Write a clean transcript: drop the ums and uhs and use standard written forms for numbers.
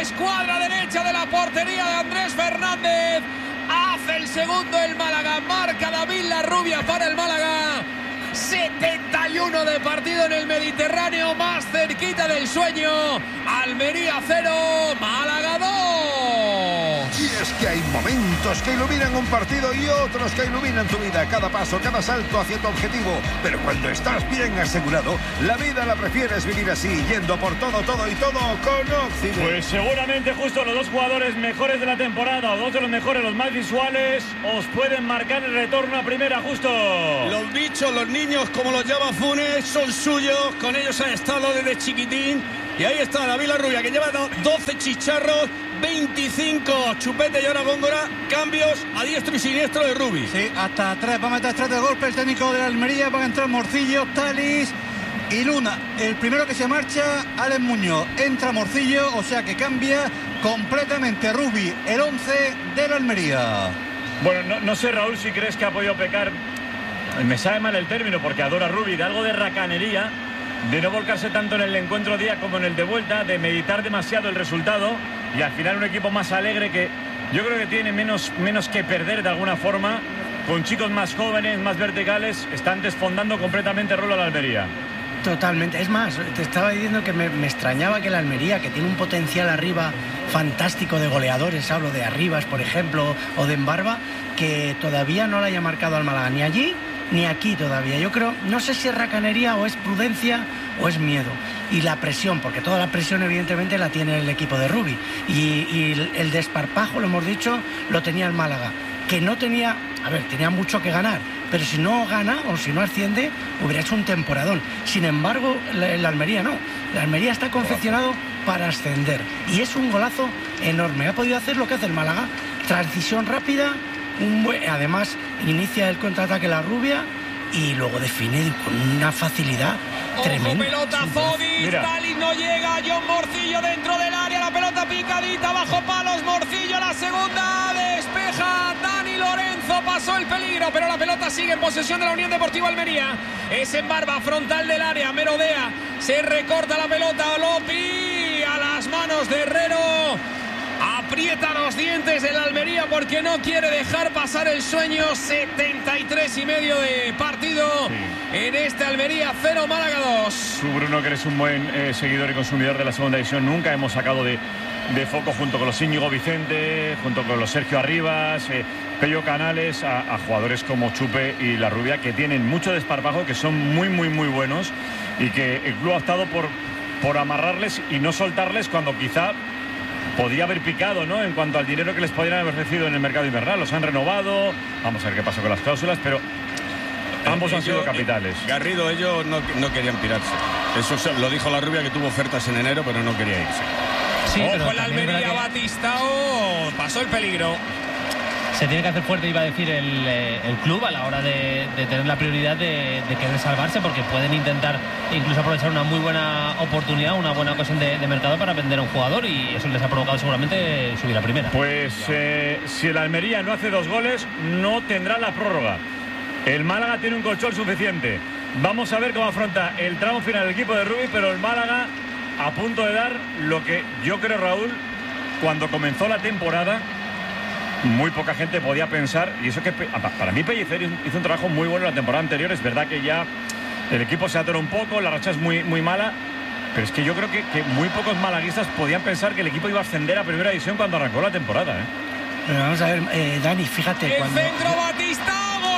la escuadra derecha de la portería de Andrés Fernández. Hace el segundo el Málaga, marca David Larrubia para el Málaga. 71 de partido en el Mediterráneo, más cerquita del sueño. Almería 0, Málaga 2. Y es que hay momentos que iluminan un partido y otros que iluminan tu vida. Cada paso, cada salto hacia tu objetivo. Pero cuando estás bien asegurado, la vida la prefieres vivir así, yendo por todo, todo y todo con Occident. Pues seguramente justo los dos jugadores mejores de la temporada, o dos de los mejores, los más visuales, os pueden marcar el retorno a primera, justo. Los bichos, los niños, como los llama Funes, son suyos. Con ellos ha estado desde chiquitín. Y ahí está David Larrubia, que lleva 12 chicharros, 25 Chupete y ahora Góngora. Cambios a diestro y siniestro de Rubi. Sí, hasta 3, va a meter 3 de golpe el técnico de la Almería. Van a entrar Morcillo, Talis y Luna. El primero que se marcha, Alex Muñoz. Entra Morcillo, o sea que cambia completamente Rubi, el 11 de la Almería. Bueno, no sé, Raúl, si crees que ha podido pecar. Me sabe mal el término porque adora a Rubi, de algo de racanería, de no volcarse tanto en el encuentro día como en el de vuelta, de meditar demasiado el resultado y al final un equipo más alegre que yo creo que tiene menos que perder de alguna forma, con chicos más jóvenes, más verticales, están desfondando completamente el rol a la Almería. Totalmente, es más, te estaba diciendo que me extrañaba que la Almería, que tiene un potencial arriba fantástico de goleadores, hablo de Arribas, por ejemplo, o de Embarba, que todavía no la haya marcado al Málaga, ni allí ni aquí todavía. Yo creo, no sé si es racanería o es prudencia o es miedo. Y la presión, porque toda la presión evidentemente la tiene el equipo de Rubi. Y el desparpajo, lo hemos dicho, lo tenía el Málaga, que no tenía, tenía mucho que ganar, pero si no gana o si no asciende, hubiera hecho un temporadón. Sin embargo, la Almería no. La Almería está confeccionado para ascender. Y es un golazo enorme. Ha podido hacer lo que hace el Málaga. Transición rápida, además inicia el contraataque Larrubia y luego define con una facilidad tremenda. Pelotazo, Talis no llega, John Morcillo dentro del área, la pelota picadita, bajo palos, Morcillo, la segunda, despeja Dani Lorenzo, pasó el peligro, pero la pelota sigue en posesión de la Unión Deportiva Almería. Es Embarba, frontal del área, merodea, se recorta la pelota, Lopi, a las manos de Herrero. Aprieta los dientes el Almería porque no quiere dejar pasar el sueño. 73,5 de partido en este Almería 0, Málaga 2. Tú, Bruno, que eres un buen seguidor y consumidor de la segunda división, nunca hemos sacado de foco, junto con los Íñigo Vicente, junto con los Sergio Arribas, Pello Canales, a jugadores como Chupe y Larrubia, que tienen mucho desparpajo, que son muy, muy, muy buenos y que el club ha optado por amarrarles y no soltarles cuando quizá podía haber picado, ¿no?, en cuanto al dinero que les podrían haber ofrecido en el mercado invernal. Los han renovado, vamos a ver qué pasa con las cláusulas, pero ambos han sido capitales. Garrido, ellos no querían pirarse. Eso lo dijo Larrubia, que tuvo ofertas en enero, pero no quería irse. Sí, ojo, la Almería, Batistao, pasó el peligro. Se tiene que hacer fuerte, iba a decir, el club a la hora de tener la prioridad de querer salvarse, porque pueden intentar incluso aprovechar una muy buena oportunidad, una buena ocasión de mercado para vender a un jugador, y eso les ha provocado seguramente subir a primera. Pues si el Almería no hace 2 goles, no tendrá la prórroga. El Málaga tiene un colchón suficiente. Vamos a ver cómo afronta el tramo final el equipo de Rubi, pero el Málaga a punto de dar lo que yo creo, Raúl, cuando comenzó la temporada muy poca gente podía pensar, y eso que para mí Pellicer hizo un trabajo muy bueno la temporada anterior. Es verdad que ya el equipo se atoró un poco, la racha es muy, muy mala, pero es que yo creo que muy pocos malaguistas podían pensar que el equipo iba a ascender a primera división cuando arrancó la temporada, Pero vamos a ver, Dani, fíjate. El centro, Batista,